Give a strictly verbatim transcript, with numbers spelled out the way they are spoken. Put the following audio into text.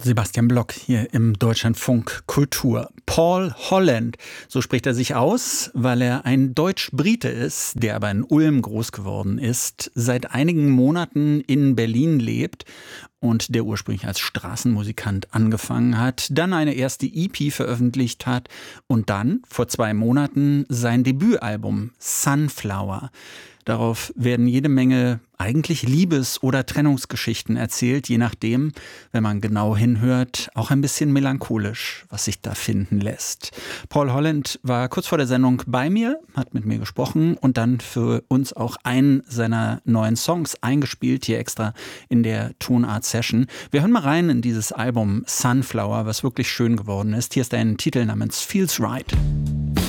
Sebastian Block hier im Deutschlandfunk Kultur. Paul Holland, so spricht er sich aus, weil er ein Deutsch-Brite ist, der aber in Ulm groß geworden ist, seit einigen Monaten in Berlin lebt und der ursprünglich als Straßenmusikant angefangen hat, dann eine erste E P veröffentlicht hat und dann vor zwei Monaten sein Debütalbum Sunflower. Darauf werden jede Menge eigentlich Liebes- oder Trennungsgeschichten erzählt, je nachdem, wenn man genau hinhört, auch ein bisschen melancholisch, was sich da finden lässt. Paul Holland war kurz vor der Sendung bei mir, hat mit mir gesprochen und dann für uns auch einen seiner neuen Songs eingespielt, hier extra in der Tonart-Session. Wir hören mal rein in dieses Album Sunflower, was wirklich schön geworden ist. Hier ist ein Titel namens Feels Right.